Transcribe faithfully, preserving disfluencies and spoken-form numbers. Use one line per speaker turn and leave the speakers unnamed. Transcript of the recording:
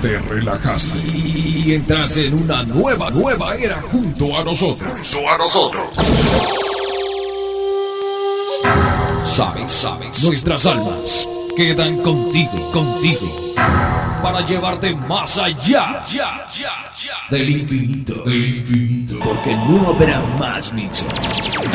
te relajaste y entraste en una nueva, nueva era junto a nosotros. Junto a nosotros. Sabes, sabes, nuestras almas quedan contigo, contigo, para llevarte más allá, ya, ya, ya, del infinito, del infinito, porque no habrá más mixes.